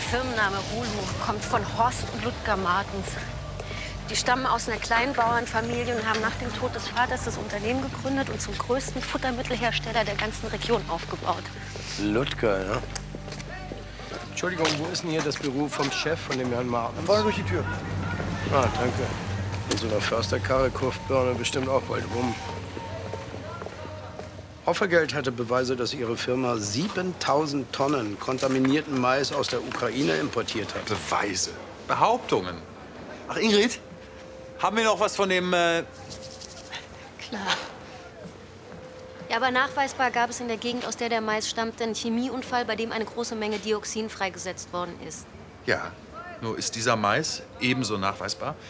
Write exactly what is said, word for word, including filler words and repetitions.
Firmenname Hulu kommt von Horst und Ludger Martens. Die stammen aus einer kleinen Bauernfamilie und haben nach dem Tod des Vaters das Unternehmen gegründet und zum größten Futtermittelhersteller der ganzen Region aufgebaut. Ludger, ja? Entschuldigung, wo ist denn hier das Büro vom Chef von dem Herrn Martens? Vorne durch die Tür. Ah, danke. In so einer Försterkarre kurft Birne bestimmt auch bald rum. Offergeld hatte Beweise, dass ihre Firma siebentausend Tonnen kontaminierten Mais aus der Ukraine importiert hat. Beweise? Behauptungen? Ach, Ingrid? Haben wir noch was von dem, äh... Klar. Ja, aber nachweisbar gab es in der Gegend, aus der der Mais stammt, einen Chemieunfall, bei dem eine große Menge Dioxin freigesetzt worden ist. Ja, nur ist dieser Mais ebenso nachweisbar